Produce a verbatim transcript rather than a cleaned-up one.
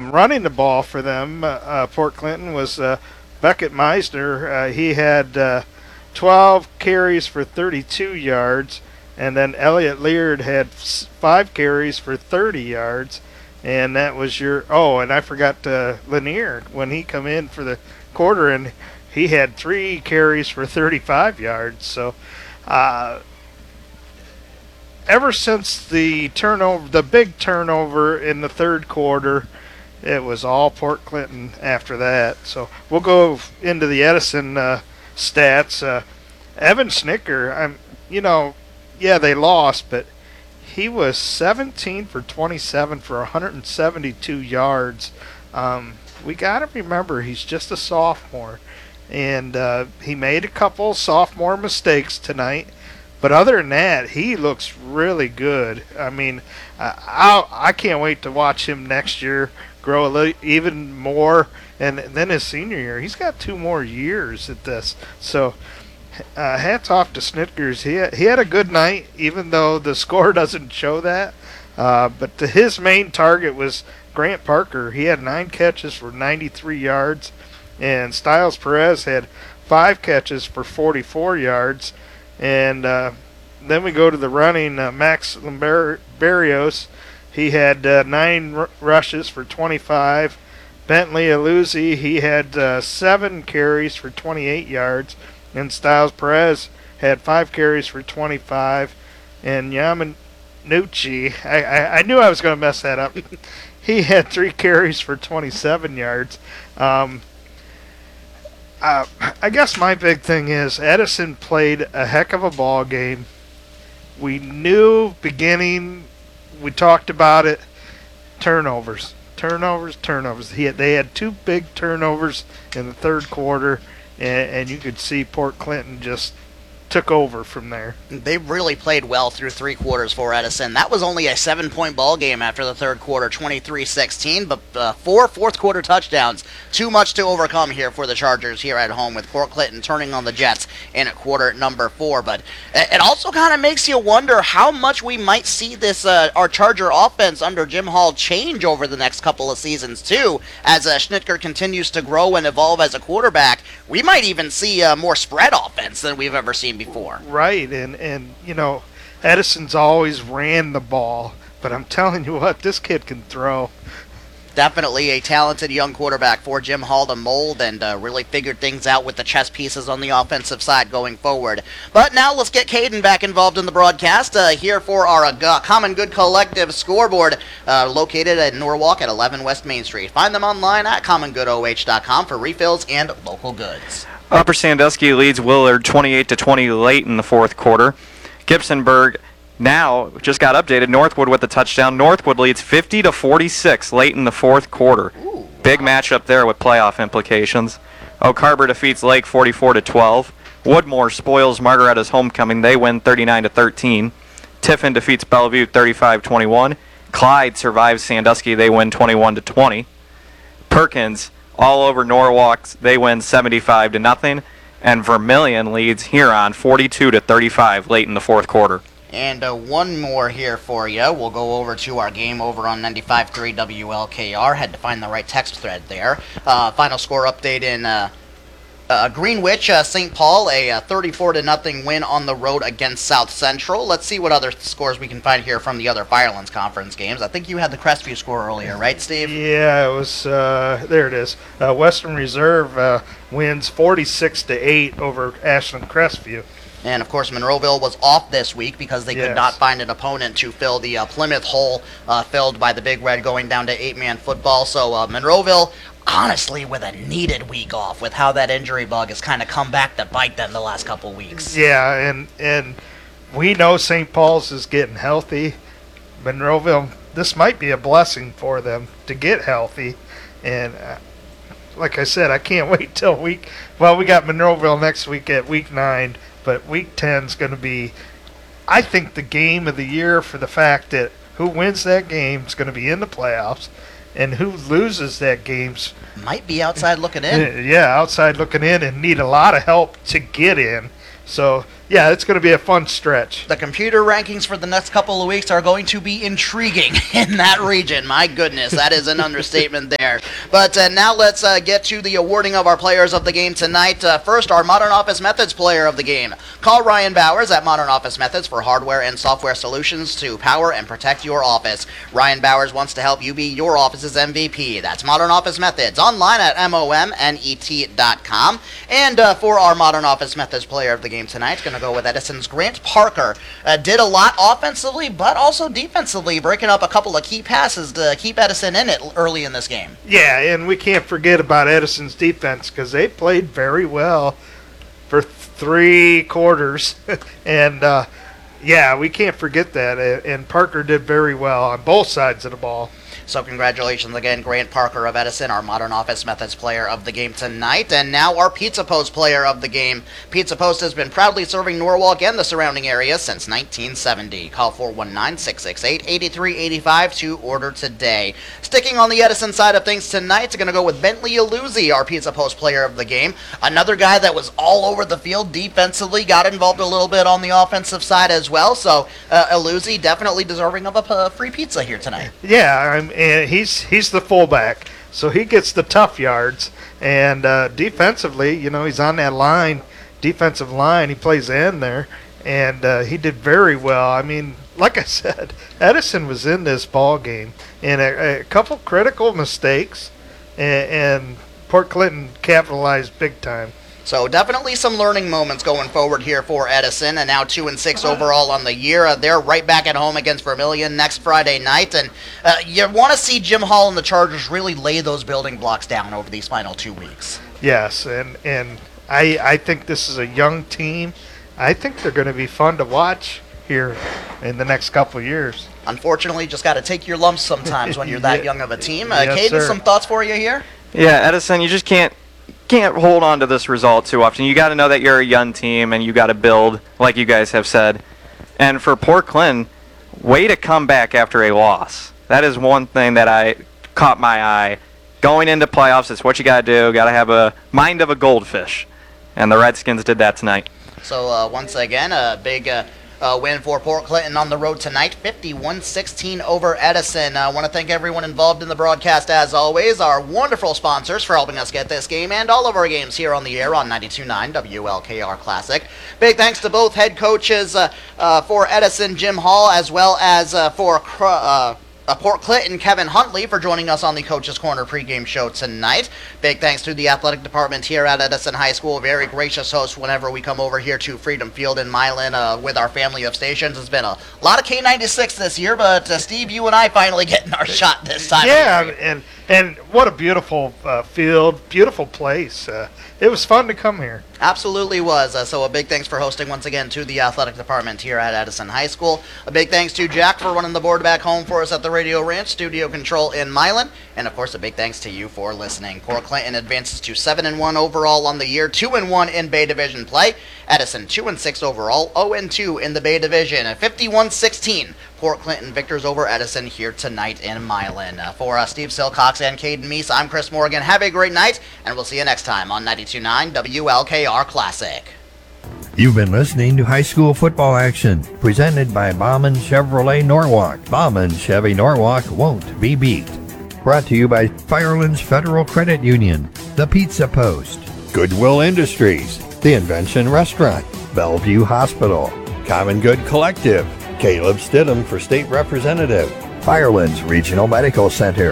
Um, running the ball for them, uh, uh, Port Clinton, was uh, Beckett Meisner. Uh, he had uh, twelve carries for thirty-two yards, and then Elliot Leard had five carries for thirty yards, and that was your. Oh, and I forgot uh, Lanier when he come in for the quarter, and he had three carries for thirty-five yards. So. Uh, Ever since the turnover, the big turnover in the third quarter, it was all Port Clinton after that. So we'll go into the Edison uh, stats. Uh, Evan Snicker, I'm, you know, yeah, they lost, but he was seventeen for twenty-seven for one hundred seventy-two yards. Um, we got to remember he's just a sophomore, and uh, he made a couple sophomore mistakes tonight. But other than that, he looks really good. I mean, uh, I I can't wait to watch him next year grow a little, even more. And then his senior year, he's got two more years at this. So uh, hats off to Snickers. He had, he had a good night, even though the score doesn't show that. Uh, but the, his main target was Grant Parker. He had nine catches for ninety-three yards. And Styles Perez had five catches for forty-four yards. And uh, then we go to the running. Uh, Max Barrios, he had uh, nine r- rushes for twenty-five. Bentley Aluzzi, he had uh, seven carries for twenty-eight yards. And Styles Perez had five carries for twenty-five. And Yamanucci, I, I, I knew I was going to mess that up. He had three carries for twenty-seven yards. Um, Uh, I guess my big thing is Edison played a heck of a ball game. We knew beginning, we talked about it, turnovers, turnovers, turnovers. He had, they had two big turnovers in the third quarter, and, and you could see Port Clinton just took over from there. They really played well through three quarters for Edison. That was only a seven-point ball game after the third quarter, twenty-three sixteen, but uh, four fourth-quarter touchdowns. Too much to overcome here for the Chargers here at home, with Port Clinton turning on the Jets in quarter number four. But it also kind of makes you wonder how much we might see this uh, our Charger offense under Jim Hall change over the next couple of seasons, too. As uh, Schnitker continues to grow and evolve as a quarterback, we might even see uh, more spread offense than we've ever seen before. Right, and, and, you know, Edison's always ran the ball, but I'm telling you what, this kid can throw. Definitely a talented young quarterback for Jim Hall to mold, and uh, really figured things out with the chess pieces on the offensive side going forward. But now let's get Caden back involved in the broadcast uh, here for our uh, Common Good Collective scoreboard, uh, located at Norwalk at eleven West Main Street. Find them online at common good o h dot com for refills and local goods. Upper Sandusky leads Willard twenty-eight to twenty late in the fourth quarter. Gibsonburg now just got updated. Northwood with the touchdown. Northwood leads fifty to forty-six late in the fourth quarter. Ooh, Big wow. matchup there with playoff implications. Oak Harbor defeats Lake forty-four to twelve. Woodmore spoils Margaretta's homecoming. They win thirty-nine to thirteen. Tiffin defeats Bellevue thirty-five twenty-one. Clyde survives Sandusky. They win twenty-one to twenty. Perkins all over Norwalk. They win seventy-five to nothing. And Vermilion leads Huron forty-two to thirty-five late in the fourth quarter. And uh, one more here for you. We'll go over to our game over on ninety-five point three W L K R. Had to find the right text thread there. Uh, final score update in uh, uh, Greenwich, uh, Saint Paul, a uh, thirty-four to nothing win on the road against South Central. Let's see what other scores we can find here from the other Firelands Conference games. I think you had the Crestview score earlier, right, Steve? Yeah, it was, uh, there it is. Uh, Western Reserve uh, wins forty-six to eight over Ashland Crestview. And, of course, Monroeville was off this week because they Yes. could not find an opponent to fill the uh, Plymouth hole uh, filled by the Big Red going down to eight-man football. So uh, Monroeville, honestly, with a needed week off with how that injury bug has kind of come back to bite them the last couple weeks. Yeah, and, and we know Saint Paul's is getting healthy. Monroeville, this might be a blessing for them to get healthy. And uh, like I said, I can't wait till week. Well, we got Monroeville next week at week nine. But week ten is going to be, I think, the game of the year for the fact that who wins that game is going to be in the playoffs, and who loses that game's Might be outside looking in. yeah, outside looking in and need a lot of help to get in. So yeah, it's going to be a fun stretch. The computer rankings for the next couple of weeks are going to be intriguing in that region. My goodness, that is an understatement there. But uh, now let's uh, get to the awarding of our players of the game tonight. Uh, first, our Modern Office Methods player of the game. Call Ryan Bowers at Modern Office Methods for hardware and software solutions to power and protect your office. Ryan Bowers wants to help you be your office's M V P. That's Modern Office Methods, online at M O M N E T dot com. And uh, for our Modern Office Methods player of the game tonight, it's going to go with Edison's Grant Parker. Uh, did a lot offensively, but also defensively, breaking up a couple of key passes to keep Edison in it early in this game. Yeah, and we can't forget about Edison's defense because they played very well for th- three quarters. and, uh, yeah, we can't forget that. And Parker did very well on both sides of the ball. So congratulations again, Grant Parker of Edison, our Modern Office Methods player of the game tonight. And now our Pizza Post player of the game. Pizza Post has been proudly serving Norwalk and the surrounding area since nineteen seventy. Call four one nine, six six eight, eight three eight five to order today. Sticking on the Edison side of things tonight, it's going to go with Bentley Aluzzi, our Pizza Post player of the game. Another guy that was all over the field defensively, got involved a little bit on the offensive side as well. So uh, Aluzzi definitely deserving of a uh, free pizza here tonight. Yeah, I'm, and he's he's the fullback, so he gets the tough yards. And uh, defensively, you know, he's on that line, defensive line. He plays end there, and uh, he did very well. I mean, like I said, Edison was in this ball game, and a, a couple critical mistakes, and, and Port Clinton capitalized big time. So definitely some learning moments going forward here for Edison, and now two and six overall on the year. Uh, they're right back at home against Vermilion next Friday night, and uh, you want to see Jim Hall and the Chargers really lay those building blocks down over these final two weeks. Yes, and and I I think this is a young team. I think they're going to be fun to watch here in the next couple of years. Unfortunately, just got to take your lumps sometimes when you're that Yeah. young of a team. Uh, Yes, Caden, sir. some thoughts for you here? Yeah, Edison, you just can't can't hold on to this result too often. You got to know that you're a young team and you got to build, like you guys have said. And for Port Clinton, way to come back after a loss. That is one thing that I caught my eye. Going into playoffs, it's what you got to do. Got to have a mind of a goldfish. And the Redskins did that tonight. So uh, once again, a big uh, uh, win for Port Clinton on the road tonight, fifty-one sixteen over Edison. I want to thank everyone involved in the broadcast as always, our wonderful sponsors for helping us get this game and all of our games here on the air on ninety-two point nine W L K R Classic. Big thanks to both head coaches uh, uh, for Edison, Jim Hall, as well as uh, for Cr- uh, Uh, Port Clinton, Kevin Huntley, for joining us on the Coach's Corner pregame show tonight. Big thanks to the athletic department here at Edison High School. Very gracious host whenever we come over here to Freedom Field in Milan uh, with our family of stations. It's been a lot of K ninety-six this year, but uh, Steve, you and I finally getting our shot this time. Yeah, of year. and and what a beautiful uh, field, beautiful place. Uh, it was fun to come here. Absolutely was. Uh, so a big thanks for hosting once again to the athletic department here at Edison High School. A big thanks to Jack for running the board back home for us at the Radio Ranch Studio Control in Milan. And of course, a big thanks to you for listening. Port Clinton advances to seven and one overall on the year, two and one in Bay Division play. Edison two and six overall, oh and two in the Bay Division. At fifty-one sixteen, Port Clinton victors over Edison here tonight in Milan. Uh, for uh, Steve Silcox and Caden Meese, I'm Chris Morgan. Have a great night, and we'll see you next time on ninety-two point nine W L K R Classic. You've been listening to High School Football Action, presented by Bauman Chevrolet Norwalk. Bauman Chevy Norwalk won't be beat. Brought to you by Firelands Federal Credit Union, The Pizza Post, Goodwill Industries, The Invention Restaurant, Bellevue Hospital, Common Good Collective, Caleb Stidham for State Representative, Firelands Regional Medical Center,